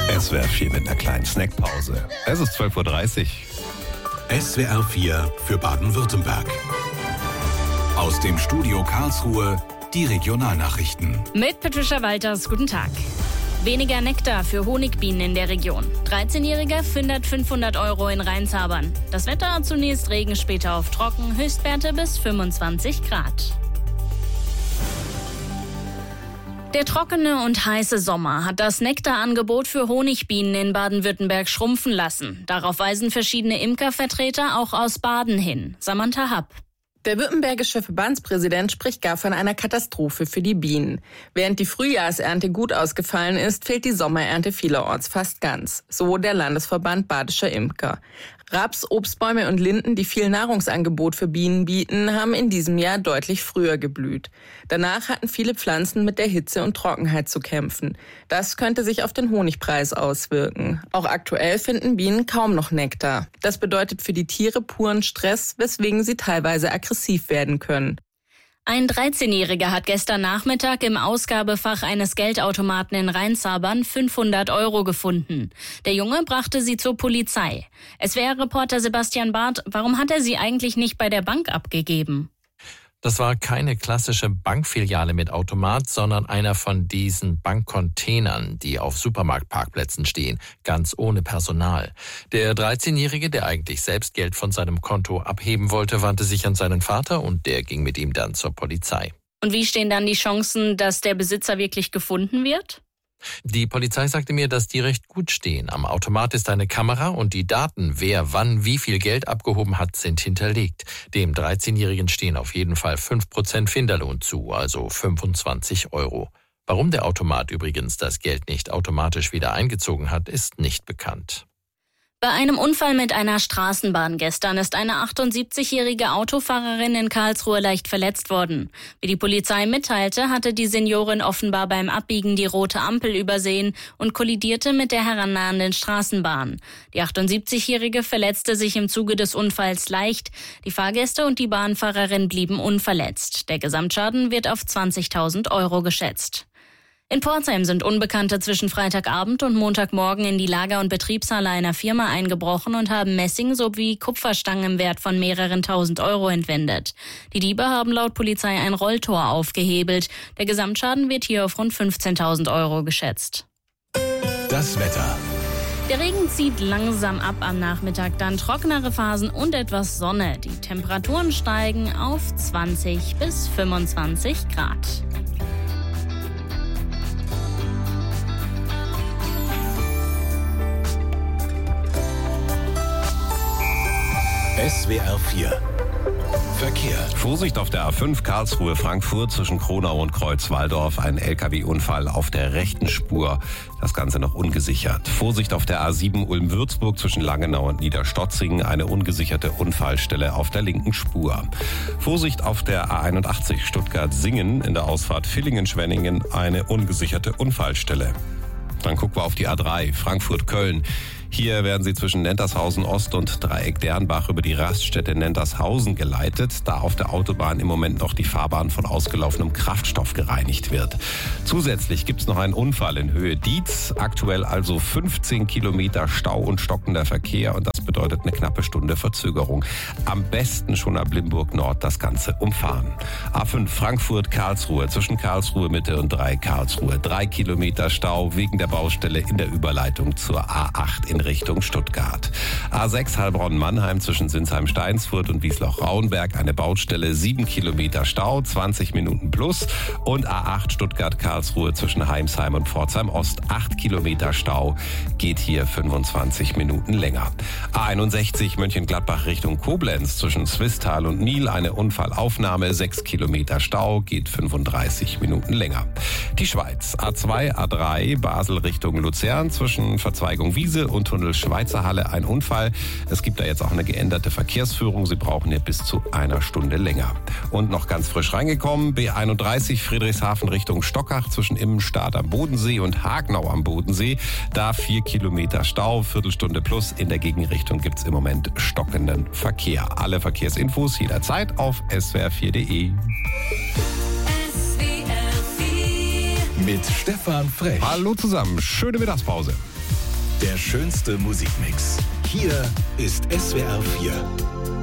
SWR 4 mit einer kleinen Snackpause. Es ist 12:30 Uhr. SWR 4 für Baden-Württemberg. Aus dem Studio Karlsruhe die Regionalnachrichten. Mit Patricia Walters, guten Tag. Weniger Nektar für Honigbienen in der Region. 13-Jähriger findet 500 € in Rheinsabern. Das Wetter zunächst Regen, später auf trocken, Höchstwerte bis 25 Grad. Der trockene und heiße Sommer hat das Nektarangebot für Honigbienen in Baden-Württemberg schrumpfen lassen. Darauf weisen verschiedene Imkervertreter auch aus Baden hin. Samantha Happ. Der württembergische Verbandspräsident spricht gar von einer Katastrophe für die Bienen. Während die Frühjahrsernte gut ausgefallen ist, fehlt die Sommerernte vielerorts fast ganz. So der Landesverband Badischer Imker. Raps, Obstbäume und Linden, die viel Nahrungsangebot für Bienen bieten, haben in diesem Jahr deutlich früher geblüht. Danach hatten viele Pflanzen mit der Hitze und Trockenheit zu kämpfen. Das könnte sich auf den Honigpreis auswirken. Auch aktuell finden Bienen kaum noch Nektar. Das bedeutet für die Tiere puren Stress, weswegen sie teilweise aggressiv werden können. Ein 13-Jähriger hat gestern Nachmittag im Ausgabefach eines Geldautomaten in Rheinsabern 500 € gefunden. Der Junge brachte sie zur Polizei. SWR-Reporter Sebastian Barth, warum hat er sie eigentlich nicht bei der Bank abgegeben? Das war keine klassische Bankfiliale mit Automat, sondern einer von diesen Bankcontainern, die auf Supermarktparkplätzen stehen, ganz ohne Personal. Der 13-Jährige, der eigentlich selbst Geld von seinem Konto abheben wollte, wandte sich an seinen Vater und der ging mit ihm dann zur Polizei. Und wie stehen dann die Chancen, dass der Besitzer wirklich gefunden wird? Die Polizei sagte mir, dass die recht gut stehen. Am Automat ist eine Kamera und die Daten, wer wann wie viel Geld abgehoben hat, sind hinterlegt. Dem 13-Jährigen stehen auf jeden Fall 5% Finderlohn zu, also 25 €. Warum der Automat übrigens das Geld nicht automatisch wieder eingezogen hat, ist nicht bekannt. Bei einem Unfall mit einer Straßenbahn gestern ist eine 78-jährige Autofahrerin in Karlsruhe leicht verletzt worden. Wie die Polizei mitteilte, hatte die Seniorin offenbar beim Abbiegen die rote Ampel übersehen und kollidierte mit der herannahenden Straßenbahn. Die 78-jährige verletzte sich im Zuge des Unfalls leicht. Die Fahrgäste und die Bahnfahrerin blieben unverletzt. Der Gesamtschaden wird auf 20.000 € geschätzt. In Pforzheim sind Unbekannte zwischen Freitagabend und Montagmorgen in die Lager- und Betriebshalle einer Firma eingebrochen und haben Messing sowie Kupferstangen im Wert von mehreren tausend € entwendet. Die Diebe haben laut Polizei ein Rolltor aufgehebelt. Der Gesamtschaden wird hier auf rund 15.000 € geschätzt. Das Wetter. Der Regen zieht langsam ab am Nachmittag, dann trockenere Phasen und etwas Sonne. Die Temperaturen steigen auf 20 bis 25 Grad. SWR 4 Verkehr. Vorsicht auf der A5 Karlsruhe-Frankfurt zwischen Kronau und Kreuz-Walldorf. Ein LKW-Unfall auf der rechten Spur. Das Ganze noch ungesichert. Vorsicht auf der A7 Ulm-Würzburg zwischen Langenau und Niederstotzingen. Eine ungesicherte Unfallstelle auf der linken Spur. Vorsicht auf der A81 Stuttgart-Singen in der Ausfahrt Villingen-Schwenningen. Eine ungesicherte Unfallstelle. Dann gucken wir auf die A3 Frankfurt-Köln. Hier werden Sie zwischen Nentershausen Ost und Dreieck Dernbach über die Raststätte Nentershausen geleitet, da auf der Autobahn im Moment noch die Fahrbahn von ausgelaufenem Kraftstoff gereinigt wird. Zusätzlich gibt es noch einen Unfall in Höhe Dietz, aktuell also 15 Kilometer Stau und stockender Verkehr und das bedeutet eine knappe Stunde Verzögerung. Am besten schon ab Limburg Nord das Ganze umfahren. A5 Frankfurt-Karlsruhe zwischen Karlsruhe Mitte und Dreieck Karlsruhe. 3 Kilometer Stau wegen der Baustelle in der Überleitung zur A8 in Richtung Stuttgart. A6 Heilbronn-Mannheim zwischen Sinsheim-Steinsfurt und Wiesloch-Rauenberg eine Baustelle, 7 Kilometer Stau, 20 Minuten plus. Und A8 Stuttgart-Karlsruhe zwischen Heimsheim und Pforzheim-Ost, 8 Kilometer Stau, geht hier 25 Minuten länger. A61 Mönchengladbach Richtung Koblenz zwischen Swisttal und Niel eine Unfallaufnahme, 6 Kilometer Stau, geht 35 Minuten länger. Die Schweiz, A2, A3 Basel Richtung Luzern zwischen Verzweigung Wiese und Tunnel Schweizer Halle ein Unfall. Es gibt da jetzt auch eine geänderte Verkehrsführung. Sie brauchen hier bis zu einer Stunde länger. Und noch ganz frisch reingekommen, B31 Friedrichshafen Richtung Stockach zwischen Immenstadt am Bodensee und Hagenau am Bodensee. Da 4 Kilometer Stau, Viertelstunde plus. In der Gegenrichtung gibt's im Moment stockenden Verkehr. Alle Verkehrsinfos jederzeit auf swr4.de. mit Stefan Frech. Hallo zusammen, schöne Mittagspause. Der schönste Musikmix. Hier ist SWR 4.